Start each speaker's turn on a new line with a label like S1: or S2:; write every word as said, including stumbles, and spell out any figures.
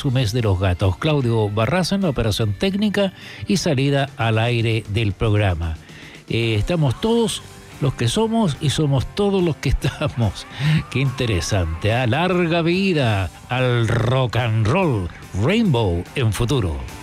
S1: su mes de los gatos. Claudio Barraza en la operación técnica y salida al aire del programa. Eh, estamos todos los que somos y somos todos los que estamos. Qué interesante, ¿eh? Larga vida al rock and roll. Rainbow en futuro.